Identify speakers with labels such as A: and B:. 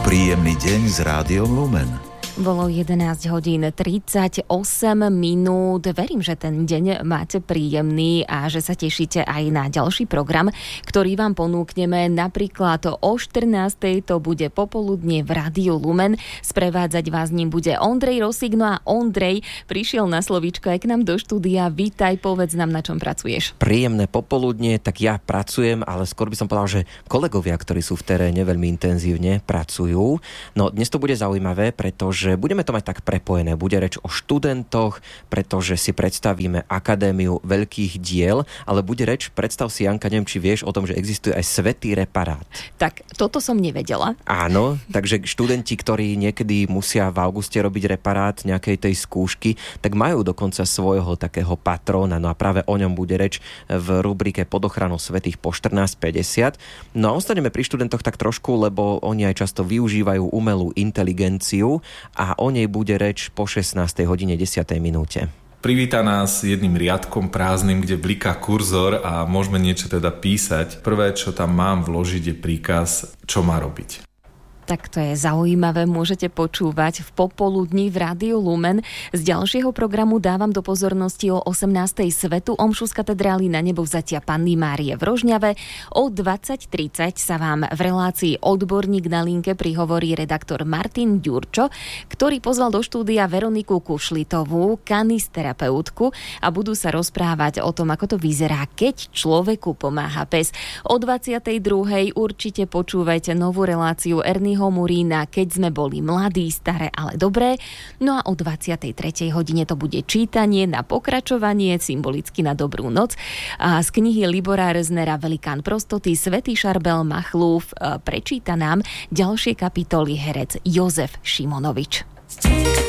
A: Príjemný deň s Rádiom Lumen.
B: Bolo 11 hodín 38 minút. Verím, že ten deň máte príjemný a že sa tešíte aj na ďalší program, ktorý vám ponúkneme. Napríklad o 14:00 to bude popoludne v Rádiu Lumen. Sprevádzať vás ním bude Ondrej Rosík. No a Ondrej prišiel na slovíčko aj k nám do štúdia. Vítaj, povedz nám, na čom pracuješ.
C: Príjemné popoludne, tak ja pracujem, ale skôr by som povedal, že kolegovia, ktorí sú v teréne, veľmi intenzívne pracujú. No dnes to bude zaujímavé, pretože budeme to mať tak prepojené. Bude reč o študentoch, pretože si predstavíme Akadémiu veľkých diel, ale bude reč, predstav si, Janka, neviem, či vieš o tom, že existuje aj svätý reparát.
B: Tak, toto som nevedela.
C: Áno, takže študenti, ktorí niekedy musia v auguste robiť reparát nejakej tej skúšky, tak majú dokonca svojho takého patróna. No a práve o ňom bude reč v rubrike Pod ochranou svätých po 14:50. No a ostaneme pri študentoch tak trošku, lebo oni aj často využívajú umelú inteligenciu a o nej bude reč po 16:10.
D: Privíta nás jedným riadkom prázdnym, kde bliká kurzor a môžeme niečo teda písať. Prvé, čo tam mám vložiť, je príkaz, čo má robiť.
B: Tak to je zaujímavé, môžete počúvať v popoludní v Rádiu Lumen. Z ďalšieho programu dávam do pozornosti o 18:00 svätú omšu z katedrály Na nebovzatia Panny Márie v Rožňave. O 20:30 sa vám v relácii Odborník na linke prihovorí redaktor Martin Ďurčo, ktorý pozval do štúdia Veroniku Kušlitovú, kanisterapeutku, a budú sa rozprávať o tom, ako to vyzerá, keď človeku pomáha pes. O 22:00 určite počúvajte novú reláciu Ernieho Murína, Keď sme boli mladí, staré, ale dobré. No a o 23:00 to bude čítanie na pokračovanie, symbolicky na dobrú noc. A z knihy Libora Reznera Velikán prostoty Svätý Šarbel Machlúf prečíta nám ďalšie kapitoly herec Jozef Šimonovič.